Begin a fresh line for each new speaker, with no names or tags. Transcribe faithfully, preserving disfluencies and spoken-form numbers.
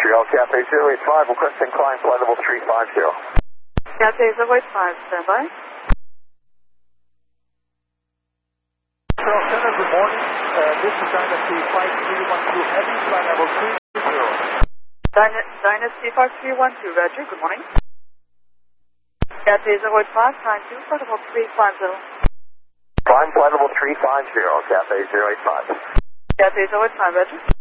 Montreal, Cathay zero eight five, requesting climb flight level three five zero.
Cathay zero eight five, stand by.
Montreal Center, good morning. Uh, this is Dynasty five three one two Heavy, flight level three zero.
Dyna Dynasty five three one two, Roger, good morning. Cathay zero eight five, time two, flight level three five zero.
Climb flight level three five zero, Cathay zero eight five.
Cathay zero eight five, Roger.